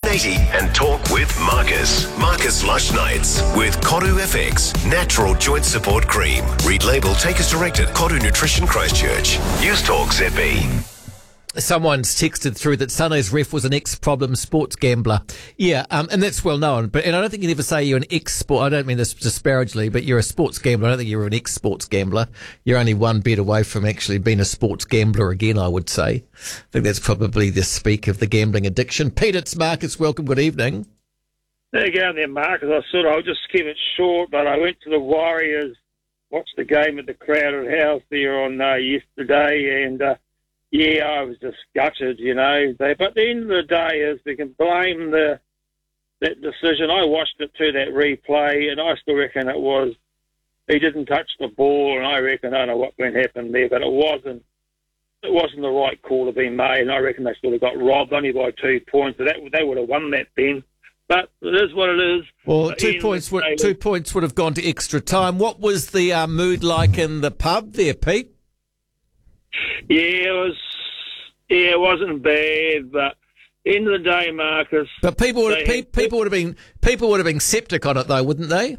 1080 and talk with Marcus. Marcus Lush Nights with Koru FX Natural Joint Support Cream. Read label, take as directed. Koru Nutrition Christchurch. News Talk ZB. Someone's texted through that Sunday's ref was an ex-problem sports gambler. Yeah, and that's well known. And I don't think you'd ever say you're an ex-sport. I don't mean this disparagingly, but you're a sports gambler. I don't think you're an ex-sports gambler. You're only one bet away from actually being a sports gambler again, I would say. I think that's probably the speak of the gambling addiction. Pete, it's Marcus. Welcome. Good evening. There you go there, Marcus. I'll just keep it short, but I went to the Warriors, watched the game at the Crowded House there on yesterday, and yeah, I was just gutted, you know. But at the end of the day, is they can blame that decision. I watched it to that replay, and I still reckon it was he didn't touch the ball, and I reckon I don't know what went happened there, but it wasn't the right call to be made, and I reckon they still have got robbed only by 2 points. So they would have won that then. But it is what it is. Well, 2 points would have gone to extra time. What was the mood like in the pub there, Pete? Yeah, it wasn't bad, but end of the day, Marcus. But people would have been septic on it though, wouldn't they?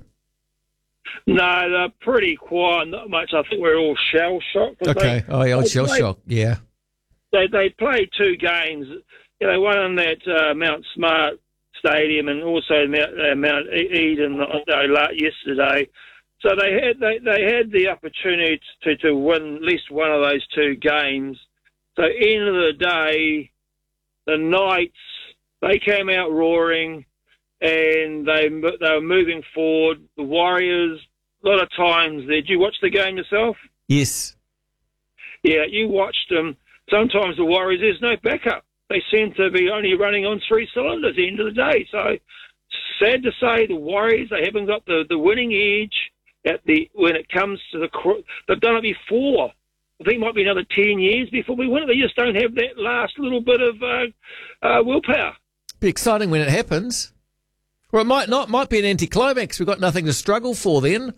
No, they're pretty quiet. Not much. I think we're all shell shocked. Okay. Shell shock. Yeah. They played 2 games. You know, one on that Mount Smart Stadium and also Mount Eden yesterday. So they had the opportunity to win at least one of those 2 games. So end of the day, the Knights, they came out roaring and they were moving forward. The Warriors, a lot of times, did you watch the game yourself? Yes. Yeah, you watched them. Sometimes the Warriors, there's no backup. They seem to be only running on 3 cylinders at the end of the day. So sad to say, the Warriors, they haven't got the winning edge. When it comes to they've done it before. I think it might be another 10 years before we win it. They just don't have that last little bit of willpower. Be exciting when it happens. Well, it might be an anticlimax. We've got nothing to struggle for then.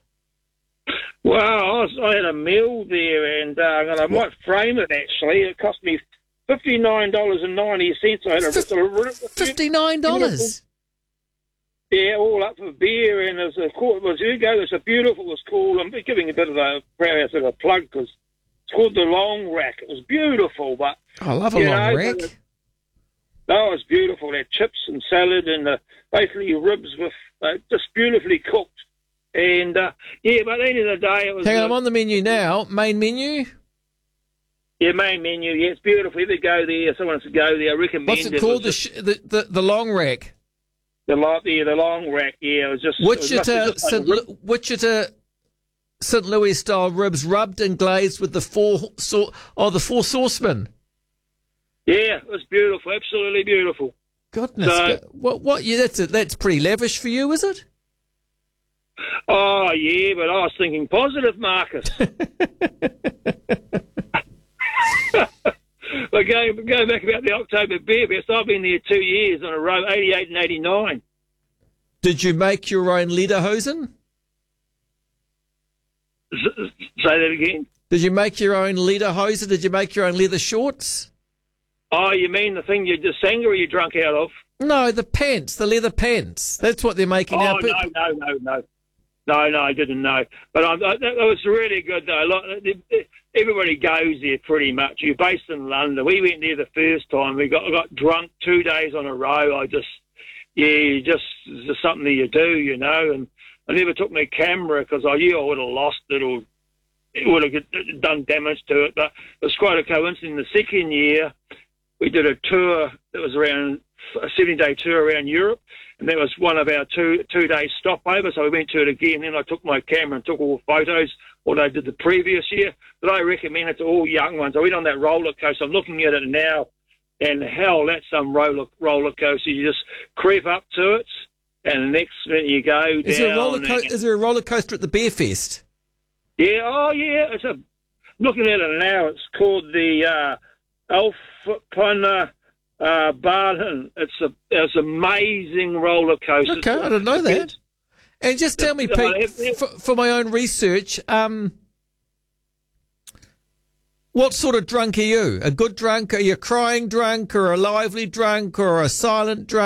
Well, I had a meal there, and I might frame it actually. It cost me $59.90. I had $59. Yeah, all up for beer, and it was cool. I'm giving a bit of a plug because it's called the Long Rack. It was beautiful, but I love a long rack. It was beautiful. They had chips and salad and basically ribs with just beautifully cooked. And but at the end of the day, it was. Hang on, I'm on the menu now. Main menu. Yeah, main menu. Yeah, it's beautiful. If you go there, someone wants to go there. I recommend. What's it called? The Long Rack. The Long Rack, yeah. It was just Wichita St. Louis style ribs rubbed and glazed with the four saucemen. Yeah, it was beautiful, absolutely beautiful. Goodness, that's pretty lavish for you, is it? Oh yeah, but I was thinking positive, Marcus. But going back about the October Beer Fest, I've been there 2 years in a row, 88 and 89. Did you make your own lederhosen? Say that again? Did you make your own lederhosen? Did you make your own leather shorts? Oh, you mean the thing you just sang or you drunk out of? No, the pants, the leather pants. That's what they're making now. No, I didn't know. But that was really good, though. Everybody goes there pretty much. You're based in London. We went there the first time. We got drunk 2 days on a row. It's just something that you do, you know. And I never took my camera because I knew I would have lost it or it would have done damage to it. But it was quite a coincidence. The second year, we did a tour that was around a 70-day tour around Europe. And that was one of our two-day stopover, so we went to it again. Then I took my camera and took all the photos, what I did the previous year. But I recommend it to all young ones. I went on that roller coaster. I'm looking at it now, and hell, that's some roller coaster. You just creep up to it, and the next minute you go down. Is there a roller coaster at the Beer Fest? Yeah, I'm looking at it now. It's called the Alpina Barton. It's amazing roller coaster. Okay, I didn't know that. And just tell me, Pete, for my own research, what sort of drunk are you? A good drunk? Are you a crying drunk or a lively drunk or a silent drunk?